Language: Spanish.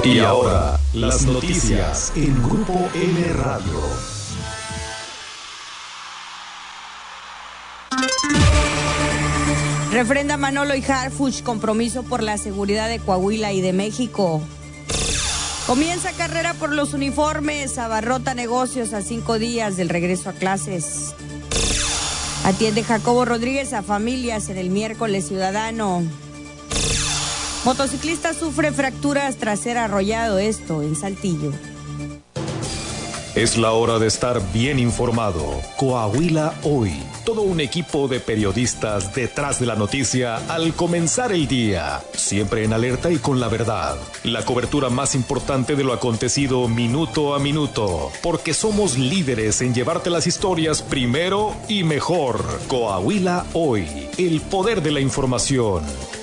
Y ahora, las noticias en Grupo M Radio. Refrenda Manolo y Harfuch compromiso por la seguridad de Coahuila y de México. Comienza carrera por los uniformes, abarrota negocios a 5 días del regreso a clases. Atiende Jacobo Rodríguez a familias en el miércoles ciudadano. Motociclista sufre fracturas tras ser arrollado, esto en Saltillo. Es la hora de estar bien informado. Coahuila Hoy. Todo un equipo de periodistas detrás de la noticia al comenzar el día. Siempre en alerta y con la verdad. La cobertura más importante de lo acontecido minuto a minuto. Porque somos líderes en llevarte las historias primero y mejor. Coahuila Hoy. El poder de la información.